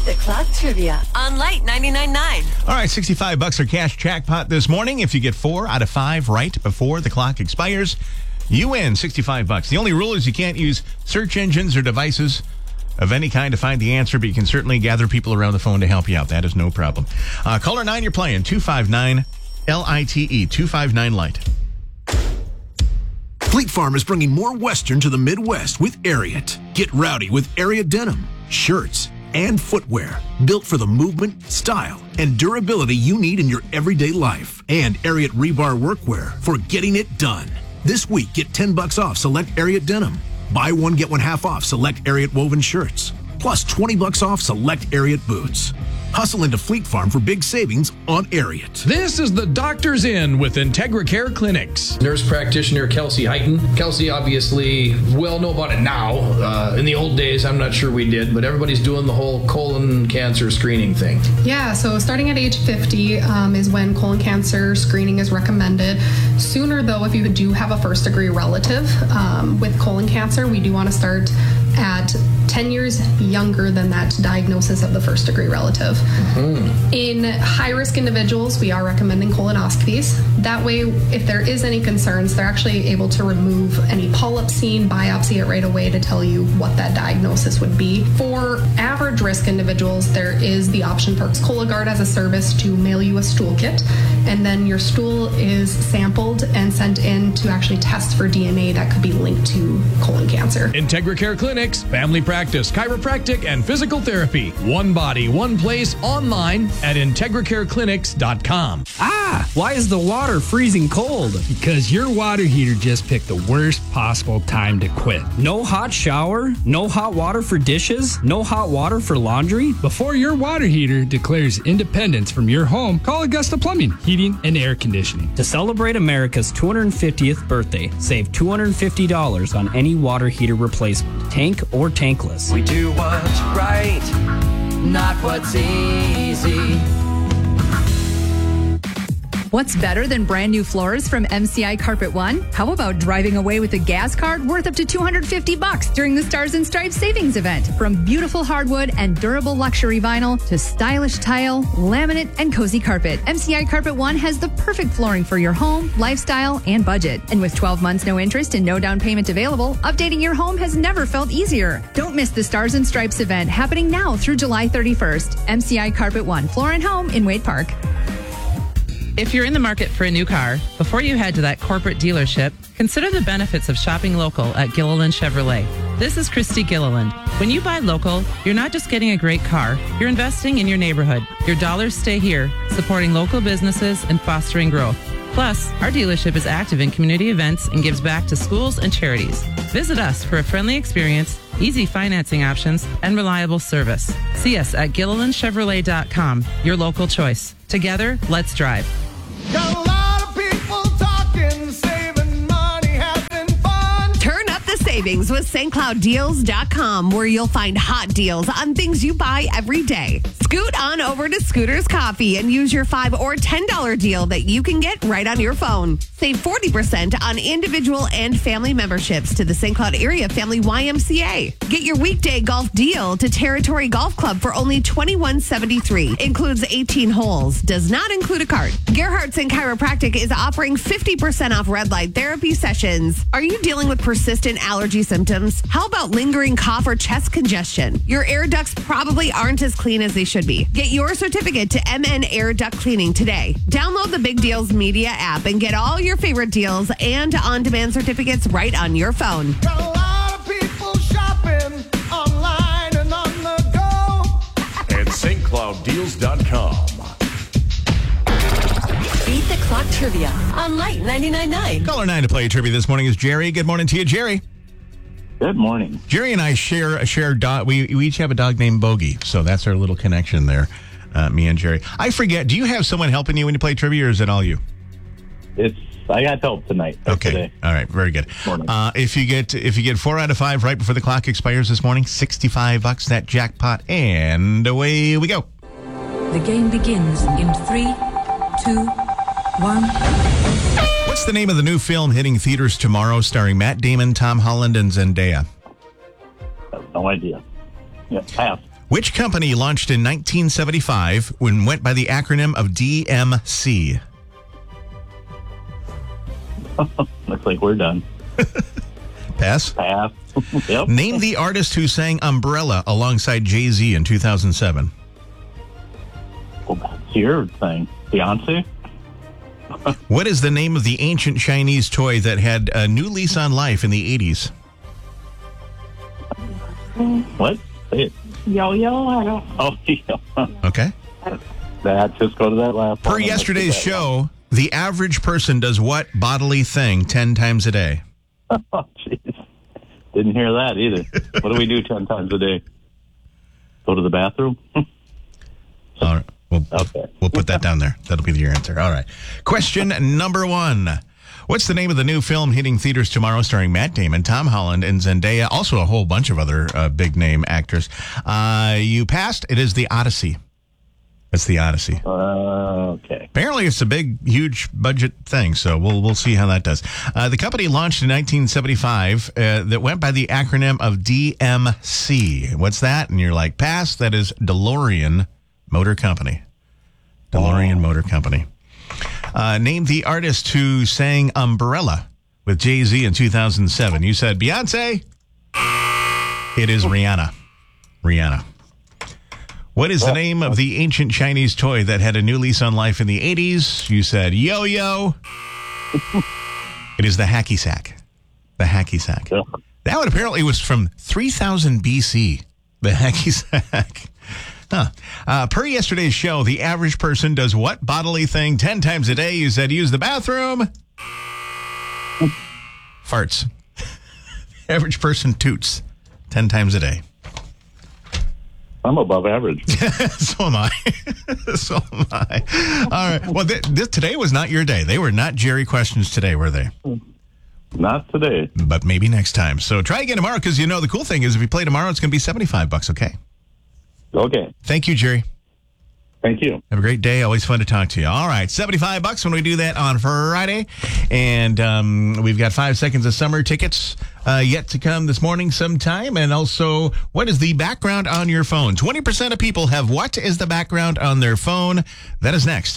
Beat the Clock Trivia on Light 99.9. All right, $65 for cash jackpot this morning. If you get 4 out of 5 right before the clock expires, you win $65. The only rule is you can't use search engines or devices of any kind to find the answer, but you can certainly gather people around the phone to help you out. That is no problem. Caller 9, you're playing 259 LITE, 259 Light. Fleet Farm is bringing more Western to the Midwest with Ariat. Get rowdy with Ariat denim, shirts, and footwear built for the movement, style, and durability you need in your everyday life. And Ariat rebar workwear for getting it done. This week, get $10 off select Ariat denim. Buy one, get one half off select Ariat woven shirts. Plus $20 off select Ariat boots. Hustle into Fleet Farm for big savings on Ariat. This is the Doctor's Inn with IntegraCare Clinics. Nurse practitioner Kelsey Heighton. Kelsey obviously will know about it now. In the old days, I'm not sure we did, but everybody's doing the whole colon cancer screening thing. Yeah, so starting at age 50 is when colon cancer screening is recommended. Sooner, though, if you do have a first-degree relative with colon cancer, we do want to start at 10 years younger than that diagnosis of the first-degree relative. Mm-hmm. In high-risk individuals, we are recommending colonoscopies. That way, if there is any concerns, they're actually able to remove any polyp seen, biopsy it right away to tell you what that diagnosis would be. For average-risk individuals, there is the option for Cologuard as a service to mail you a stool kit, and then your stool is sampled and sent in to actually test for DNA that could be linked to colon cancer. IntegraCare Clinics, family practice, chiropractic, and physical therapy. One body, one place, online at IntegraCareClinics.com. Why is the water freezing cold? Because your water heater just picked the worst possible time to quit. No hot shower? No hot water for dishes? No hot water for laundry? Before your water heater declares independence from your home, call Augusta Plumbing, Heating, and Air Conditioning. To celebrate America's 250th birthday, save $250 on any water heater replacement, tank or tankless. We do what's right, not what's easy. What's better than brand new floors from MCI Carpet One? How about driving away with a gas card worth up to $250 during the Stars and Stripes savings event? From beautiful hardwood and durable luxury vinyl to stylish tile, laminate, and cozy carpet, MCI Carpet One has the perfect flooring for your home, lifestyle, and budget. And with 12 months no interest and no down payment available, updating your home has never felt easier. Don't miss the Stars and Stripes event happening now through July 31st. MCI Carpet One, Floor and Home in Wade Park. If you're in the market for a new car, before you head to that corporate dealership, consider the benefits of shopping local at Gilliland Chevrolet. This is Christy Gilliland. When you buy local, you're not just getting a great car, you're investing in your neighborhood. Your dollars stay here, supporting local businesses and fostering growth. Plus, our dealership is active in community events and gives back to schools and charities. Visit us for a friendly experience, easy financing options, and reliable service. See us at GillilandChevrolet.com, your local choice. Together, let's drive. Got a lot of people talking, saving money, having fun. Turn up the savings with StCloudDeals.com, where you'll find hot deals on things you buy every day. Scoot on over to Scooter's Coffee and use your $5 or $10 deal that you can get right on your phone. Save 40% on individual and family memberships to the St. Cloud Area Family YMCA. Get your weekday golf deal to Territory Golf Club for only $21.73. Includes 18 holes. Does not include a cart. Gerhardt's and Chiropractic is offering 50% off red light therapy sessions. Are you dealing with persistent allergy symptoms? How about lingering cough or chest congestion? Your air ducts probably aren't as clean as they should be. Get your certificate to MN Air Duct Cleaning today. Download the Big Deals Media app and get all your favorite deals and on-demand certificates right on your phone. Got a lot of people shopping online and on the go. At StCloudDeals.com. Beat the Clock Trivia on Light 99.9. Caller 9 to play trivia this morning is Jerry. Good morning to you, Jerry. Good morning. Jerry and I share a dog. We each have a dog named Bogey, so that's our little connection there, me and Jerry. I forget, do you have someone helping you when you play trivia, or is it all you? I got help tonight. Okay. Today. All right. Very good. If you get 4 out of 5 right before the clock expires this morning, $65 that jackpot, and away we go. The game begins in 3, 2, 1. What's the name of the new film hitting theaters tomorrow, starring Matt Damon, Tom Holland, and Zendaya? No idea. Yeah, pass. Which company launched in 1975 when went by the acronym of DMC? Looks like we're done. Pass? Pass. Yep. Name the artist who sang Umbrella alongside Jay-Z in 2007. Well, that's your thing. Beyonce? What is the name of the ancient Chinese toy that had a new lease on life in the 80s? What? Say it. Yo-yo, I don't. Oh, yeah. Okay. Let's just go to that last Per one. yesterday's show, the average person does what bodily thing 10 times a day? Oh, jeez. Didn't hear that either. What do we do 10 times a day? Go to the bathroom? All right. We'll put that down there. That'll be your answer. All right. Question number 1. What's the name of the new film hitting theaters tomorrow starring Matt Damon, Tom Holland, and Zendaya? Also a whole bunch of other big-name actors. You passed. It is The Odyssey. It's The Odyssey. Okay. Apparently, it's a big, huge budget thing, so we'll see how that does. The company launched in 1975 that went by the acronym of DMC. What's that? And you're like, pass. That is DeLorean Motor Company. DeLorean Motor Company. Name the artist who sang Umbrella with Jay-Z in 2007. You said Beyonce. It is Rihanna. Rihanna. What is the name of the ancient Chinese toy that had a new lease on life in the 80s? You said yo-yo. It is the hacky sack. The hacky sack. That one apparently was from 3000 BC. The hacky sack. Huh. Per yesterday's show, the average person does what bodily thing 10 times a day? You said use the bathroom. Farts. The average person toots 10 times a day. I'm above average. So am I. So am I. All right. Well, today was not your day. They were not Jerry questions today, were they? Not today. But maybe next time. So try again tomorrow, because you know the cool thing is if you play tomorrow, it's going to be $75, okay? Okay. Thank you, Jerry. Thank you. Have a great day. Always fun to talk to you. All right, $75 when we do that on Friday. And we've got 5 Seconds of Summer tickets yet to come this morning sometime. And also, what is the background on your phone? 20% of people have what is the background on their phone? That is next.